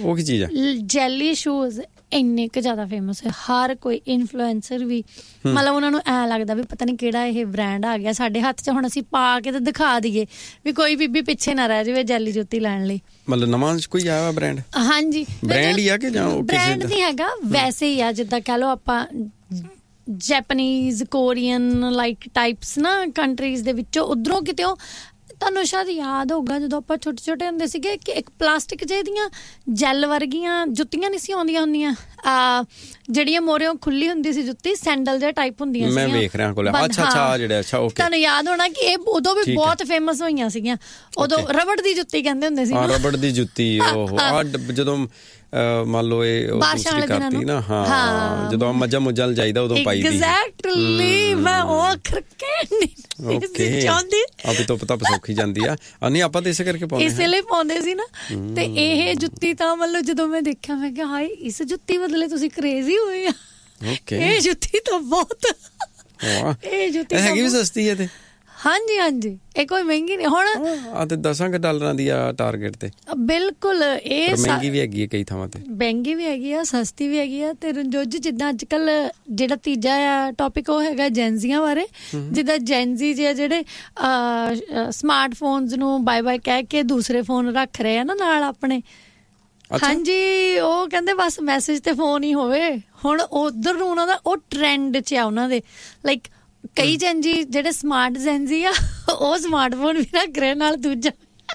ਉਹ ਕੀ ਚੀਜ਼ ਆ? ਜੈਲੀ ਸ਼ੂਜ਼ ਇੰਨੇ ਕੁ ਜ਼ਿਆਦਾ ਫੇਮਸ ਹੈ, ਹਰ ਕੋਈ ਇਨਫਲੂਐਂਸਰ ਵੀ ਮਤਲਬ ਉਹਨਾਂ ਨੂੰ ਐਂ ਲੱਗਦਾ ਵੀ ਪਤਾ ਨਹੀਂ ਕਿਹੜਾ ਇਹ ਬ੍ਰਾਂਡ ਆ ਗਿਆ ਸਾਡੇ ਹੱਥ 'ਚ, ਹੁਣ ਅਸੀਂ ਪਾ ਕੇ ਤੇ ਦਿਖਾ ਦਈਏ ਵੀ ਕੋਈ ਬੀਬੀ ਪਿੱਛੇ ਨਾ ਰਹਿ ਜਾਵੇ ਜੈਲੀ ਜੁੱਤੀ ਲੈਣ ਲਈ। ਮਤਲਬ ਨਵਾਂ ਕੋਈ ਆਇਆ ਬ੍ਰਾਂਡ? ਹਾਂਜੀ, ਬ੍ਰਾਂਡ ਹੀ ਆ ਕਿ ਜਾਂ ਬ੍ਰਾਂਡ ਨਹੀਂ ਹੈਗਾ, ਵੈਸੇ ਹੀ ਆ ਜਿੱਦਾਂ ਕਹਿ ਲਓ ਆਪਾਂ ਜੈਪਨੀਜ਼ ਕੋਰੀਅਨ ਲਾਈਕ ਟਾਈਪਸ ਨਾ ਕੰਟਰੀਜ਼ ਦੇ ਵਿੱਚੋਂ ਉੱਧਰੋਂ ਕਿਤੇੋਂ। ਤੁਹਾਨੂੰ ਸ਼ਾਇਦ ਯਾਦ ਹੋਊਗਾ ਜਦੋਂ ਆਪਾਂ ਛੋਟੇ ਛੋਟੇ ਹੁੰਦੇ ਸੀਗੇ ਕਿ ਇੱਕ ਪਲਾਸਟਿਕ ਜਿਹੇ ਦੀਆਂ ਜੈਲ ਵਰਗੀਆਂ ਜੁੱਤੀਆਂ ਨਹੀਂ ਸੀ ਆਉਂਦੀਆਂ ਹੁੰਦੀਆਂ, ਜਿਹੜੀਆਂ ਮੋਰਿਓਂ ਖੁੱਲੀ ਹੁੰਦੀ ਸੀ ਜੁੱਤੀ, ਸੈਂਡਲ ਜਿਹੇ ਟਾਈਪ ਹੁੰਦੀਆਂ ਸੀ। ਮੈਂ ਵੇਖ ਰਿਹਾ ਕੋਲ ਅੱਛਾ ਜਿਹੜਾ ਅੱਛਾ ਓਕੇ। ਤੁਹਾਨੂੰ ਯਾਦ ਹੋਣਾ ਕਿ ਇਹ ਉਦੋਂ ਵੀ ਬਹੁਤ ਫੇਮਸ ਹੋਈਆਂ ਸੀਗੀਆਂ, ਉਦੋਂ ਰਬੜ ਦੀ ਜੁੱਤੀ ਕਹਿੰਦੇ ਹੁੰਦੇ ਸੀ। ਰਬੜ ਦੀ ਜੁੱਤੀ, ਉਹ ਜਦੋਂ ਮੰਨ ਲਓ ਇਹ ਦੂਸਰੀ ਕਰਤੀ ਨਾ, ਹਾਂ ਜਦੋਂ ਮੱਝਾਂ ਮੁੱਝਾਂ ਜਾਈਦਾ ਉਦੋਂ ਪਾਈ ਦੀ। ਐਗਜ਼ੈਕਟਲੀ, ਮੈਂ ਉਹ ਅੱਖਰ ਕਹਿਣੀ ਚਾਹੁੰਦੀ ਆ ਵੀ ਧੁੱਪ ਧੱਪ ਸੌਖੀ ਜਾਂਦੀ ਆ। ਨਹੀਂ ਆਪਾਂ ਤਾਂ ਇਸੇ ਕਰਕੇ ਪਾਉਂਦੇ, ਇਸੇ ਲਈ ਪਾਉਂਦੇ ਸੀ ਨਾ। ਤੇ ਇਹ ਜੁੱਤੀ ਤਾਂ ਮਤਲਬ ਜਦੋਂ ਮੈਂ ਦੇਖਿਆ ਮੈਂ ਕਿਹਾ ਹਾਏ ਇਸ ਜੁੱਤੀ ਬਦਲੇ ਤੁਸੀਂ ਕਰੇਜ਼ੀ ਹੋਏ ਆ। ਇਹ ਜੁੱਤੀ ਤਾਂ ਬਹੁਤ, ਇਹ ਜੁੱਤੀ ਹੈਗੀ ਵੀ ਸਸਤੀ ਹੈ ਤੇ। ਹਾਂਜੀ ਹਾਂਜੀ, ਇਹ ਕੋਈ ਮਹਿੰਗੀ ਨਹੀਂ ਹੁਣ ਆ ਤੇ $10 ਦੀ ਆ ਟਾਰਗੇਟ ਤੇ। ਬਿਲਕੁਲ, ਇਹ ਮਹਿੰਗੀ ਵੀ ਹੈਗੀ ਹੈ ਕਈ ਥਾਵਾਂ ਤੇ, ਮਹਿੰਗੀ ਵੀ ਹੈਗੀ ਆ, ਸਸਤੀ ਵੀ ਹੈਗੀ ਆ। ਤੇ ਰਣਜੋਤ ਜੀ ਜਿੱਦਾਂ ਅੱਜ ਕੱਲ ਜਿਹੜਾ ਤੀਜਾ ਆ ਟੌਪਿਕ ਉਹ ਹੈਗਾ ਜੈਨਜ਼ੀਆਂ ਬਾਰੇ। ਜਿੱਦਾਂ ਜੈਨਜ਼ੀ ਜਿਹੜੇ ਸਮਾਰਟਫੋਨਸ ਨੂੰ ਬਾਏ ਬਾਏ ਕਹਿ ਕੇ ਦੂਸਰੇ ਫੋਨ ਰੱਖ ਰਹੇ ਆ ਨਾ ਨਾਲ ਆਪਣੇ। ਹਾਂਜੀ, ਉਹ ਕਹਿੰਦੇ ਬਸ ਮੈਸੇਜ ਤੇ ਫੋਨ ਹੀ ਹੋਵੇ। ਹੁਣ ਉਧਰ ਨੂੰ ਉਹਨਾਂ ਦਾ ਉਹ ਟਰੈਂਡ 'ਚ ਆ ਉਹਨਾਂ ਦੇ। ਲਾਈਕ ਕਈ ਜੈਨਜੀ ਜਿਹੜੇ ਸਮਾਰਟ ਜੈਨਜੀ ਆ ਉਹ ਸਮਾਰਟਫੋਨ ਵੀ ਰੱਖ ਰਹੇ ਨਾਲ ਦੂਜਾ,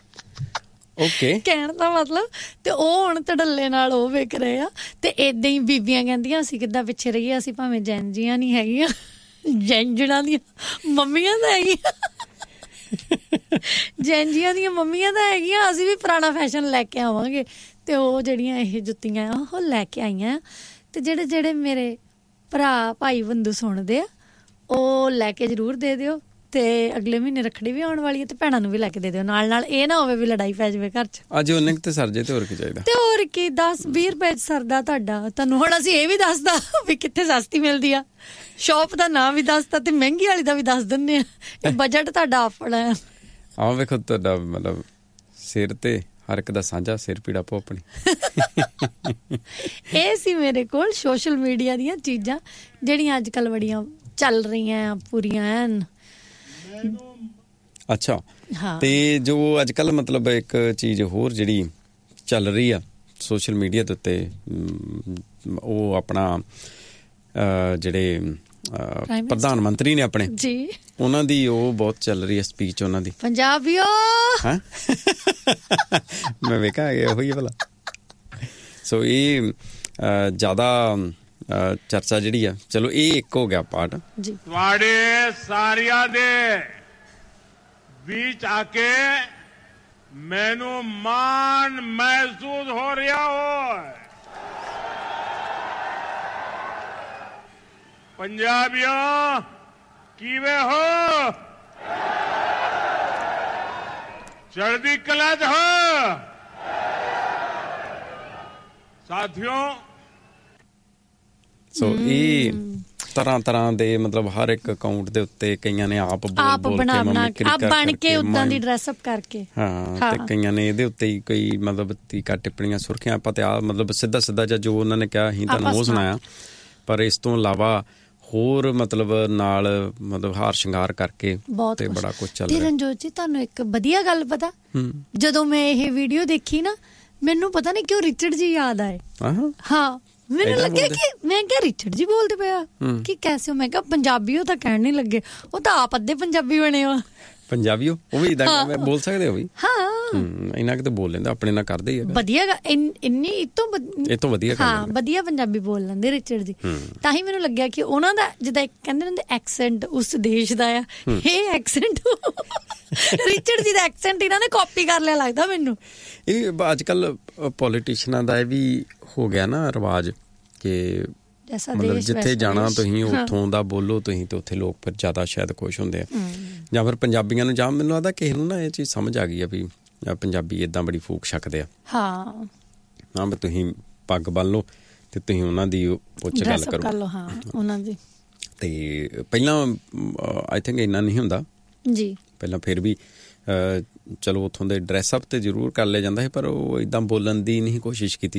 ਕਹਿਣ ਦਾ ਮਤਲਬ। ਤੇ ਉਹ ਹੁਣ ਧੜੱਲੇ ਨਾਲ ਉਹ ਵਿਕ ਰਹੇ ਆ। ਤੇ ਏਦਾਂ ਹੀ ਬੀਬੀਆਂ ਕਹਿੰਦੀਆਂ ਅਸੀਂ ਕਿੱਦਾਂ ਪਿੱਛੇ ਰਹੀਏ, ਅਸੀਂ ਭਾਵੇਂ ਜੈਨਜੀਆਂ ਨਹੀਂ ਹੈਗੀਆਂ, ਜੈਨਜਣਾ ਦੀਆਂ ਮੰਮੀਆਂ ਤਾਂ ਹੈਗੀਆਂ, ਜੈਨਜੀਆਂ ਦੀਆਂ ਮੰਮੀਆਂ ਤਾਂ ਹੈਗੀਆਂ, ਅਸੀਂ ਵੀ ਪੁਰਾਣਾ ਫੈਸ਼ਨ ਲੈ ਕੇ ਆਵਾਂਗੇ। ਤੇ ਉਹ ਜਿਹੜੀਆਂ ਇਹ ਜੁੱਤੀਆਂ ਆ ਉਹ ਲੈ ਕੇ ਆਈਆਂ। ਤੇ ਜਿਹੜੇ ਮੇਰੇ ਭਰਾ ਭਾਈ ਬੰਧੂ ਸੁਣਦੇ ਆ ਉਹ ਲੈ ਕੇ ਜ਼ਰੂਰ ਦੇ ਦਿਓ। ਤੇ ਅਗਲੇ ਮਹੀਨੇ ਰੱਖੜੀ ਵੀ ਆਉਣ ਵਾਲੀ ਹੈ ਤੇ ਭੈਣਾਂ ਨੂੰ ਵੀ ਲੈ ਕੇ ਦੇ ਦਿਓ ਨਾਲ। ਇਹ ਨਾ ਹੋਵੇ ਵੀ ਲੜਾਈ ਪੈ ਜਾਵੇ ਘਰ 'ਚ। ਅੱਜ ਉਹਨੇ ਤੇ ਸਰ ਜੇ ਤੇ ਹੋਰ ਕੀ ਚਾਹੀਦਾ, ਤੇ ਹੋਰ ਕੀ 10-20 ਰੁਪਏ 'ਚ ਸਰਦਾ ਤੁਹਾਡਾ। ਤੁਹਾਨੂੰ ਹੁਣ ਅਸੀਂ ਇਹ ਵੀ ਦੱਸਦਾ ਵੀ ਕਿੱਥੇ ਸਸਤੀ ਮਿਲਦੀ ਆ, ਸ਼ੌਪ ਦਾ ਨਾਂ ਵੀ ਦੱਸਦਾ ਤੇ ਮਹਿੰਗੀ ਵਾਲੀ ਦਾ ਵੀ ਦੱਸ ਦਿੰਦੇ ਆ। ਬਜਟ ਤੁਹਾਡਾ ਆਪਣਾ। ਆਹ ਵੇਖੋ ਤੁਹਾਡਾ ਮਤਲਬ ਸਿਰ ਤੇ ਹਰ ਇੱਕ ਦਾ ਸਾਂਝਾ ਸਿਰ ਪੀੜਾ ਭੋਪਣੀ। ਇਹ ਸੀ ਮੇਰੇ ਕੋਲ ਸੋਸ਼ਲ ਮੀਡੀਆ ਦੀਆਂ ਚੀਜ਼ਾਂ ਜਿਹੜੀਆਂ ਅੱਜ ਕੱਲ੍ਹ ਬੜੀਆਂ ਚੱਲ ਰਹੀਆਂ ਪੂਰੀਆਂ ਐਨ। ਅੱਛਾ, ਤੇ ਜੋ ਅੱਜ ਕੱਲ੍ਹ ਮਤਲਬ ਇੱਕ ਚੀਜ਼ ਹੋਰ ਜਿਹੜੀ ਚੱਲ ਰਹੀ ਆ ਸੋਸ਼ਲ ਮੀਡੀਆ ਦੇ ਉੱਤੇ, ਉਹ ਆਪਣਾ ਜਿਹੜੇ ਪ੍ਰਧਾਨ ਮੰਤਰੀ ਨੇ ਆਪਣੇ ਜੀ, ਉਹਨਾਂ ਦੀ ਉਹ ਬਹੁਤ ਚੱਲ ਰਹੀ ਹੈ ਸਪੀਚ ਉਹਨਾਂ ਦੀ। ਪੰਜਾਬੀਓ ਮੈਂ ਵੇਖਾਂ ਉਹੀ ਭਲਾ। ਸੋ ਇਹ ਜ਼ਿਆਦਾ ਚਰਚਾ ਜਿਹੜੀ ਆ, ਚਲੋ ਇਹ ਇੱਕ ਹੋ ਗਿਆ ਪਾਰਟ ਜੀ। ਤੁਹਾਡੇ ਸਾਰਿਆਂ ਦੇ ਵਿੱਚ ਆ ਕੇ ਮੈਨੂੰ ਮਾਣ ਮਹਿਸੂਸ ਹੋ ਰਿਹਾ ਹੋਏ। ਪੰਜਾਬੀਓ ਕਿਵੇਂ ਹੋ? ਚੜ੍ਹਦੀ ਕਲਾ 'ਚ ਹੋ ਸਾਥੀਓ। ਸੋ ਇਹ ਤਰ੍ਹਾਂ ਦੇ ਮਤਲਬ ਹਰ ਇੱਕ ਅਕਾਊਂਟ ਦੇ ਉੱਤੇ ਕਈਆਂ ਨੇ ਆਪ ਬਣ ਕੇ ਉਦਾਂ ਦੀ ਡਰੈਸ ਅਪ ਕਰਕੇ, ਹਾਂ, ਤੇ ਕਈਆਂ ਨੇ ਇਹਦੇ ਉੱਤੇ ਹੀ ਕੋਈ ਮਤਲਬ ਤੀਕਾ ਟਿੱਪਣੀਆਂ ਸੁਰਖੀਆਂ ਆਪਾਂ ਤੇ ਆ ਮਤਲਬ ਸਿੱਧਾ ਜਾਂ ਜੋ ਉਹਨਾਂ ਨੇ ਕਿਹਾ ਅਸੀਂ ਤੁਹਾਨੂੰ ਉਹ ਸੁਣਾਇਆ। ਪਰ ਇਸ ਤੋਂ ਇਲਾਵਾ ਹੋਰ ਮਤਲਬ ਨਾਲ ਮਤਲਬ ਹਾਰ ਸ਼ਿੰਗਾਰ ਕਰਕੇ ਤੇ ਬੜਾ ਕੁਝ ਚੱਲ ਰਿਹਾ। ਰਣਜੋਤ ਜੀ ਤੁਹਾਨੂੰ ਇੱਕ ਵਧੀਆ ਗੱਲ ਪਤਾ, ਜਦੋਂ ਮੈਂ ਇਹ ਵੀਡੀਓ ਦੇਖੀ ਨਾ ਮੈਨੂੰ ਪਤਾ ਨਹੀਂ ਕਿਉਂ ਰਿਚਰਡ ਜੀ ਯਾਦ ਆਏ। ਹਾਂ, ਮੈਨੂੰ ਲੱਗਿਆ ਕਿ ਮੈਂ ਕਿਹਾ ਰਿਚਰਡ ਜੀ ਬੋਲਦੇ ਪਿਆ ਕਿ ਕੈਸੇ ਹੋ। ਮੈਂ ਕਿਹਾ ਪੰਜਾਬੀਓ ਤਾਂ ਕਹਿਣ ਨੀ ਲੱਗੇ, ਉਹ ਤਾਂ ਆਪ ਅੱਧੇ ਪੰਜਾਬੀ ਬਣੇ ਹੋ। ਪੰਜਾਬੀਓ ਉਹ ਵੀ ਇਦਾਂ ਬੋਲ ਸਕਦੇ ਹੋ ਵੀ? ਹਾਂ, ਇਹਨਾਂ ਕਿਤੇ ਬੋਲ ਲੈਂਦਾ, ਆਪਣੇ ਨਾਲ ਕਰਦੇ ਹੀ ਵਧੀਆ। ਇੰਨੀ ਇਹ ਤੋਂ ਵਧੀਆ, ਹਾਂ, ਵਧੀਆ ਪੰਜਾਬੀ ਬੋਲ ਲੈਂਦੇ ਰਿਚਰਡ ਜੀ। ਤਾਂ ਹੀ ਮੈਨੂੰ ਲੱਗਿਆ ਕਿ ਉਹਨਾਂ ਦਾ ਜਿੱਦਾਂ ਕਹਿੰਦੇ ਹੁੰਦੇ ਐਕਸੈਂਟ ਉਸ ਦੇਸ਼ ਦਾ ਆ, ਇਹ ਐਕਸੈਂਟ ਰਿਚਰਡ ਜੀ ਦਾ ਐਕਸੈਂਟ ਇਹਨਾਂ ਨੇ ਕਾਪੀ ਕਰ ਲਿਆ ਲੱਗਦਾ ਮੈਨੂੰ। ਇਹ ਅੱਜ ਕੱਲ ਪੋਲੀਟੀਸ਼ੀਅਨਾਂ ਦਾ ਇਹ ਵੀ ਹੋ ਗਿਆ ਨਾ ਰਿਵਾਜ ਕਿ ਮਤਲਬ ਜਿੱਥੇ ਜਾਣਾ ਤੁਸੀਂ ਉੱਥੋਂ ਦਾ ਬੋਲੋ ਤੁਸੀਂ, ਤੇ ਉੱਥੇ ਲੋਕ ਫਿਰ ਜ਼ਿਆਦਾ ਸ਼ਾਇਦ ਖੁਸ਼ ਹੁੰਦੇ ਆ। ਜਾਂ ਫਿਰ ਪੰਜਾਬੀਆਂ ਨੂੰ ਜਾਂ ਮੈਨੂੰ ਲੱਗਦਾ ਕਿਸੇ ਨੂੰ ਨਾ ਇਹ ਚੀਜ਼ ਸਮਝ ਆ ਗਈ ਆ ਵੀ ਪੰਜਾਬੀ ਏਦਾਂ ਬੜੀ ਫੂਕ ਛਕਦੇ ਆ। ਹਾਂ ਵੀ ਤੁਸੀਂ ਪੱਗ ਬੰਨ ਲਓ ਤੇ ਤੁਸੀਂ ਉਹਨਾਂ ਦੀ ਉੱਚ ਗੱਲ ਕਰੋ। ਹਾਂ, ਉਹਨਾਂ ਦੀ ਤੇ ਪਹਿਲਾਂ ਆਈ ਥਿੰਕ ਇੰਨਾ ਨਹੀਂ ਹੁੰਦਾ ਜੀ। ਪਹਿਲਾਂ ਫਿਰ ਵੀ ਚਲੋ ਉੱਥੋਂ ਦੇ ਡਰੈਸ ਅਪ ਤੇ ਜ਼ਰੂਰ ਕਰ ਲਿਆ ਜਾਂਦਾ ਸੀ, ਪਰ ਉਹ ਏਦਾਂ ਬੋਲਣ ਦੀ ਨਹੀਂ ਕੋਸ਼ਿਸ਼ ਕੀਤੀ